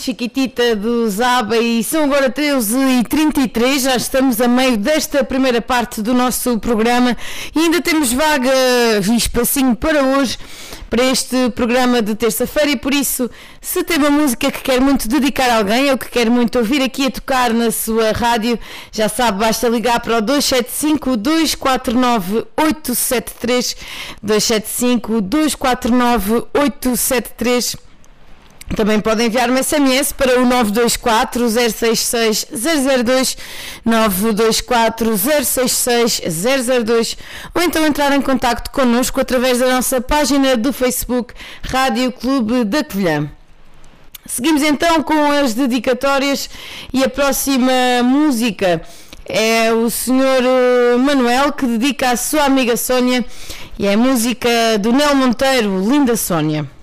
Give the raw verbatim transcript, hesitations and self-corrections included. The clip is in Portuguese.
Chiquitita do Zaba, e são agora treze e trinta e três, já estamos a meio desta primeira parte do nosso programa e ainda temos vaga e espacinho para hoje, para este programa de terça-feira, e por isso, se tem uma música que quer muito dedicar a alguém ou que quer muito ouvir aqui a tocar na sua rádio, já sabe, basta ligar para o dois sete cinco, dois quatro nove, oito sete três, dois sete cinco, dois quatro nove, oito sete três. Também podem enviar-me S M S para o nove dois quatro, zero seis seis, zero zero dois, nove dois quatro, zero seis seis, zero zero dois, ou então entrar em contacto connosco através da nossa página do Facebook Rádio Clube da Covilhã. Seguimos então com as dedicatórias e a próxima música é o senhor Manuel, que dedica à sua amiga Sónia, e é a música do Nel Monteiro, Linda Sónia.